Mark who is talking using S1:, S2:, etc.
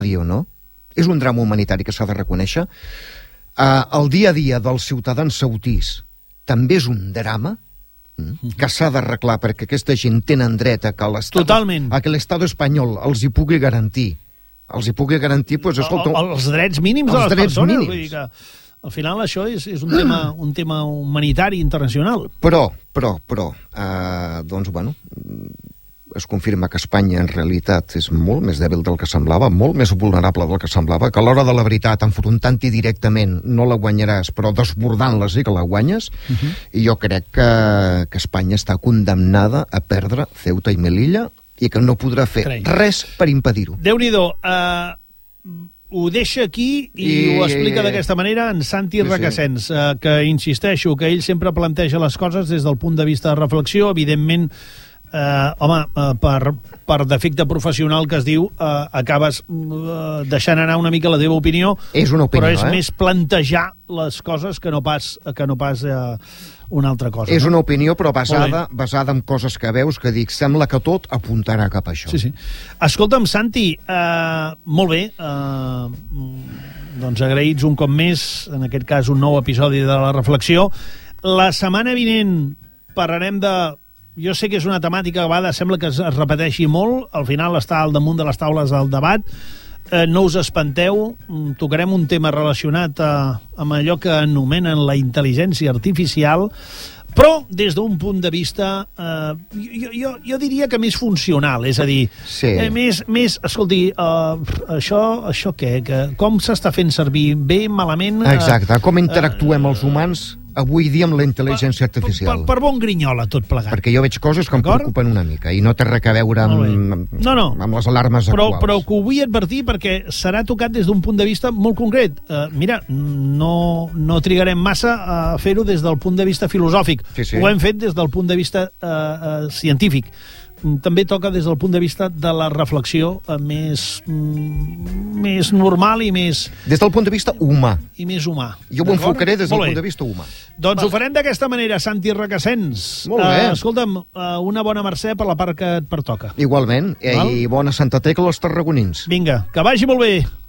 S1: dia o no, és un drama humanitari que s'ha de reconèixer. El dia a dia dels ciutadans saudís també és un drama que s'ha d'arreglar perquè aquesta gent tenen dret a que l'Estat espanyol els hi pugui garantir.
S2: Els drets mínims de les persones. Vull dir que al final això és un tema humanitari internacional.
S1: Però, doncs, bueno, es confirma que Espanya en realitat és molt més dèbil del que semblava, molt més vulnerable del que semblava, que a l'hora de la veritat, enfrontant-hi directament, no la guanyaràs, però desbordant-la sí que la guanyes, i jo crec que Espanya està condemnada a perdre Ceuta i Melilla i que no podrà fer res per impedir-ho.
S2: Déu-n'hi-do, ho deixa aquí i ho explica d'aquesta manera en Santi Recasens, que insisteixo que ell sempre planteja les coses des del punt de vista de reflexió, evidentment. Per defecte professional que es diu, acabes deixant anar una mica la teva opinió,
S1: és una opinió,
S2: però és més plantejar les coses que no pas una altra cosa.
S1: És una opinió, però basada en coses que veus, que dic, sembla que tot apuntarà cap a això.
S2: Sí. Escolta'm, Santi, molt bé, doncs agraïts un cop més, en aquest cas un nou episodi de la reflexió. La setmana vinent parlarem de... Jo sé que és una temàtica que a vegades sembla que es repeteixi molt, al final està al damunt de les taules del debat. No us espanteu, tocarem un tema relacionat amb allò que anomenen la intel·ligència artificial, però des d'un punt de vista, jo diria que més funcional, és a dir, més escolti, això què? Com s'està fent servir? Bé, malament?
S1: Exacte, com interactuem els humans avui dia amb la intel·ligència artificial.
S2: Per bon grinyola, tot plegat.
S1: Perquè jo veig coses que em preocupen una mica i no té res a veure amb les alarmes actuals.
S2: Però que ho vull advertir perquè serà tocat des d'un punt de vista molt concret. Mira, no trigarem massa a fer-ho des del punt de vista filosòfic.
S1: Sí.
S2: Ho hem fet des del punt de vista científic. També toca des del punt de vista de la reflexió més normal i més...
S1: Des del punt de vista humà.
S2: I més humà.
S1: Jo ho enfocaré des del punt de vista humà.
S2: Doncs ho farem d'aquesta manera, Santi Recasens.
S1: Molt bé.
S2: Escolta'm, una bona mercè per la part que et pertoca.
S1: Igualment. I bona Santa Tecla als tarragonins.
S2: Vinga, que vagi molt bé.